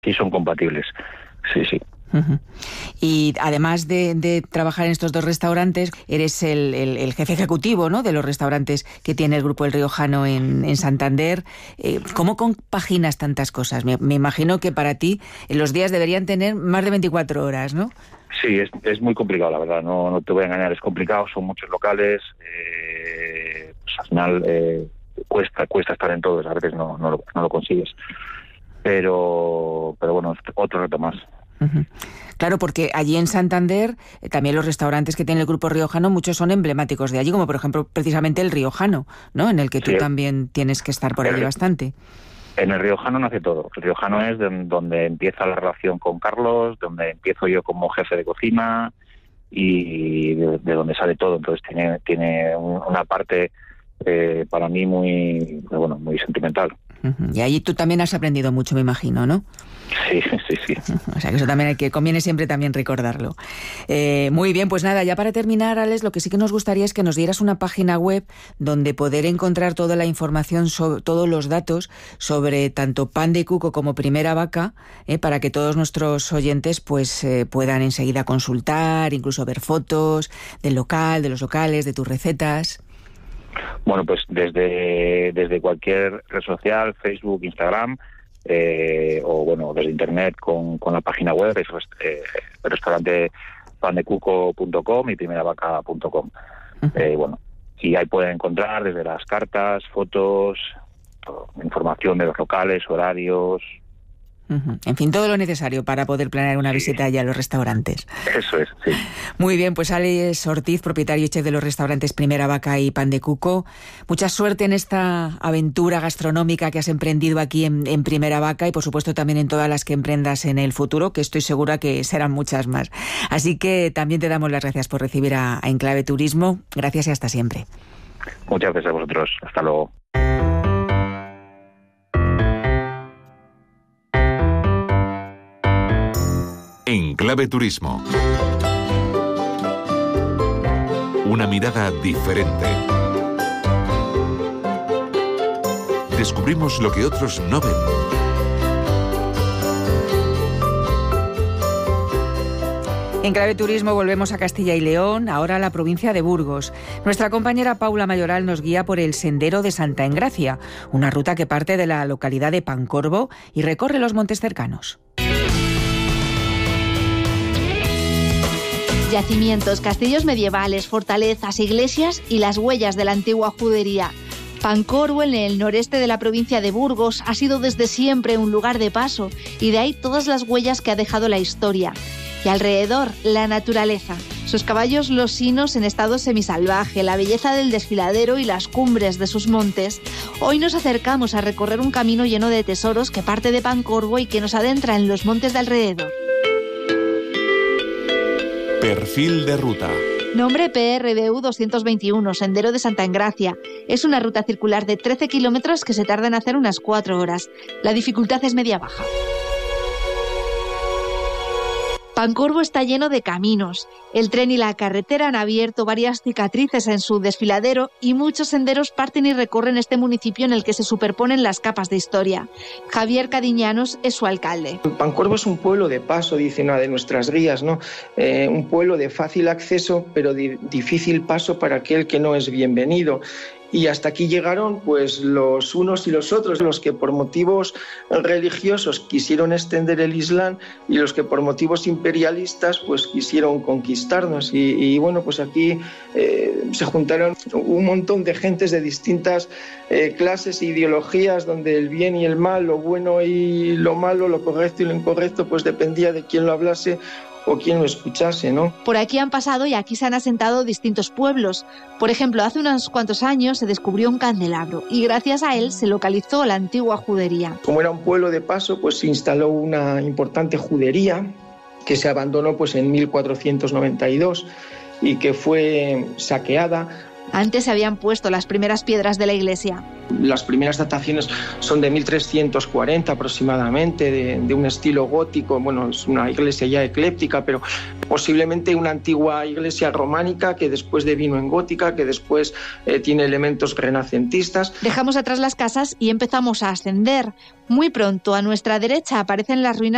sí son compatibles. Sí, sí. Uh-huh. Y además de trabajar en estos dos restaurantes, eres el jefe ejecutivo, ¿no?, de los restaurantes que tiene el Grupo El Riojano en Santander. ¿Cómo compaginas tantas cosas? Me imagino que para ti los días deberían tener más de 24 horas, ¿no? Sí, es muy complicado, la verdad, no te voy a engañar, es complicado, son muchos locales, pues al final cuesta estar en todos, a veces no lo consigues, pero bueno, otro reto más. Uh-huh. Claro, porque allí en Santander también los restaurantes que tiene el Grupo Riojano, muchos son emblemáticos de allí, como por ejemplo precisamente el Riojano, ¿no?, en el que tú también tienes que estar por allí bastante. En el Riojano nace todo. El Riojano es donde empieza la relación con Carlos, donde empiezo yo como jefe de cocina y de donde sale todo. Entonces tiene una parte para mí muy sentimental. Uh-huh. Y allí tú también has aprendido mucho, me imagino, ¿no? Sí. O sea que eso también conviene siempre también recordarlo. Muy bien, pues nada, ya para terminar, Alex, lo que sí que nos gustaría es que nos dieras una página web donde poder encontrar toda la información, todos los datos sobre tanto Pan de Cuco como Primera Vaca, para que todos nuestros oyentes pues puedan enseguida consultar, incluso ver fotos del local, de los locales, de tus recetas. Bueno, pues desde cualquier red social, Facebook, Instagram, o bueno, desde internet con la página web, es el restaurante pandecuco.com y primeravaca.com. Bueno, y ahí pueden encontrar desde las cartas, fotos, información de los locales, horarios. Uh-huh. En fin, todo lo necesario para poder planear una visita allá a los restaurantes. Eso es, sí. Muy bien, pues Alex Ortiz, propietario y chef de los restaurantes Primera Vaca y Pan de Cuco. Mucha suerte en esta aventura gastronómica que has emprendido aquí en Primera Vaca y por supuesto también en todas las que emprendas en el futuro, que estoy segura que serán muchas más. Así que también te damos las gracias por recibir a Enclave Turismo. Gracias y hasta siempre. Muchas gracias a vosotros. Hasta luego. Enclave Turismo. Una mirada diferente. Descubrimos lo que otros no ven. En Clave Turismo volvemos a Castilla y León, ahora a la provincia de Burgos. Nuestra compañera Paula Mayoral nos guía por el Sendero de Santa Engracia, una ruta que parte de la localidad de Pancorbo y recorre los montes cercanos. Yacimientos, castillos medievales, fortalezas, iglesias y las huellas de la antigua judería. Pancorbo, en el noreste de la provincia de Burgos, ha sido desde siempre un lugar de paso y de ahí todas las huellas que ha dejado la historia. Y alrededor, la naturaleza, sus caballos losinos en estado semisalvaje, la belleza del desfiladero y las cumbres de sus montes. Hoy nos acercamos a recorrer un camino lleno de tesoros que parte de Pancorbo y que nos adentra en los montes de alrededor. Perfil de ruta. Nombre PRBU 221, Sendero de Santa Engracia. Es una ruta circular de 13 kilómetros que se tarda en hacer unas 4 horas. La dificultad es media-baja. Pancorbo está lleno de caminos. El tren y la carretera han abierto varias cicatrices en su desfiladero y muchos senderos parten y recorren este municipio en el que se superponen las capas de historia. Javier Cadiñanos es su alcalde. Pancorbo es un pueblo de paso, dice una de nuestras guías, ¿no? Un pueblo de fácil acceso, pero de difícil paso para aquel que no es bienvenido. Y hasta aquí llegaron pues los unos y los otros, los que por motivos religiosos quisieron extender el Islam y los que por motivos imperialistas pues quisieron conquistarnos. Y bueno, pues aquí se juntaron un montón de gentes de distintas clases e ideologías, donde el bien y el mal, lo bueno y lo malo, lo correcto y lo incorrecto, pues dependía de quién lo hablase o quien lo escuchase, ¿no? Por aquí han pasado y aquí se han asentado distintos pueblos. Por ejemplo, hace unos cuantos años se descubrió un candelabro y gracias a él se localizó la antigua judería. Como era un pueblo de paso, pues se instaló una importante judería que se abandonó pues en 1492 y que fue saqueada. Antes se habían puesto las primeras piedras de la iglesia. Las primeras dataciones son de 1340 aproximadamente, de un estilo gótico. Bueno, es una iglesia ya ecléptica, pero posiblemente una antigua iglesia románica que después devino en gótica, que después tiene elementos renacentistas. Dejamos atrás las casas y empezamos a ascender. Muy pronto, a nuestra derecha, aparecen las ruinas